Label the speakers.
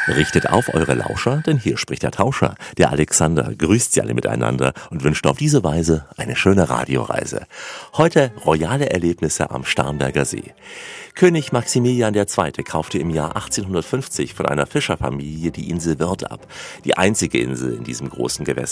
Speaker 1: Richtet auf eure Lauscher, denn hier spricht der Tauscher. Der Alexander grüßt sie alle miteinander und wünscht auf diese Weise eine schöne Radioreise. Heute royale Erlebnisse am Starnberger See. König Maximilian II. Kaufte im Jahr 1850 von einer Fischerfamilie die Insel Wörth ab. Die einzige Insel in diesem großen Gewässer.